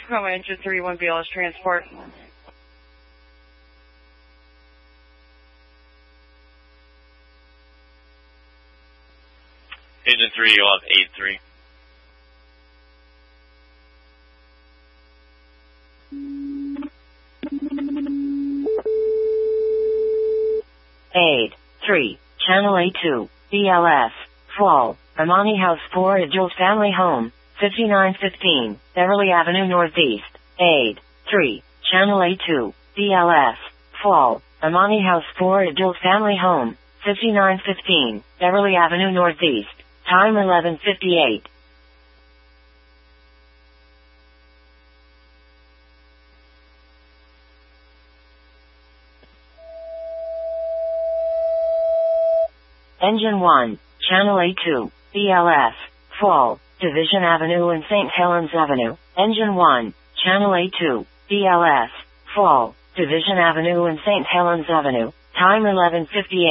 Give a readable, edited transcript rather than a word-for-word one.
Tacoma Engine 31 BLS Transport. Engine 3, you'll have 8-3. Aid 3, Channel A2, BLS, Fall, Amani House 4 at Jules Family Home, 5915, Beverly Avenue Northeast. Aid 3, Channel A2, BLS, Fall, Amani House 4 at Jules Family Home, 5915, Beverly Avenue Northeast. Time 11:58. Engine 1, Channel A2, BLS, Fall, Division Avenue and St. Helens Avenue. Engine 1, Channel A2, BLS, Fall, Division Avenue and St. Helens Avenue. Time 11:58.